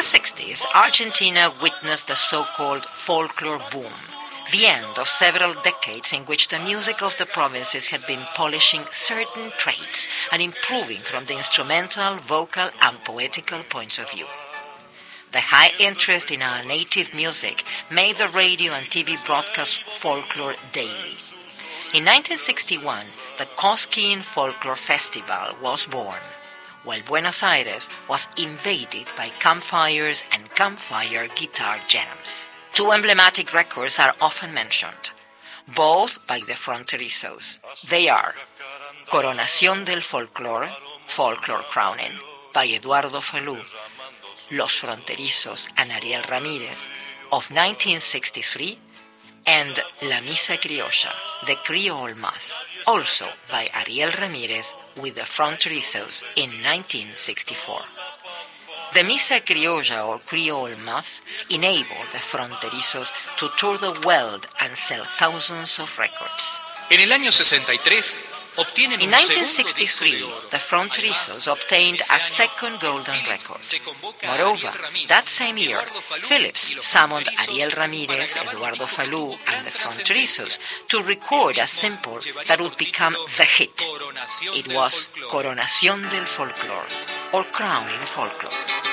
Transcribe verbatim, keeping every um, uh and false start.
the sixties, Argentina witnessed the so-called folklore boom, the end of several decades in which the music of the provinces had been polishing certain traits and improving from the instrumental, vocal, and poetical points of view. The high interest in our native music made the radio and T V broadcast folklore daily. In nineteen sixty-one, the Cosquín Folklore Festival was born, while Buenos Aires was invaded by campfires and campfire guitar jams. Two emblematic records are often mentioned, both by the Fronterizos. They are Coronación del Folclore, Folklore Crowning, by Eduardo Falú, Los Fronterizos and Ariel Ramírez, of nineteen sixty-three, and La Misa Criolla, the Creole Mass, also by Ariel Ramírez with the Fronterizos in nineteen sixty-four. The Misa Criolla or Creole Mass enabled the Fronterizos to tour the world and sell thousands of records. En el año sesenta y tres, obtienen In nineteen sixty-three, the Fronterizos obtained a second golden record. Moreover, that same year, Philips summoned Ariel Ramírez, Eduardo Falú, and the Fronterizos to record a simple that would become the hit. It was Coronación del Folclore, or Crowning Folklore.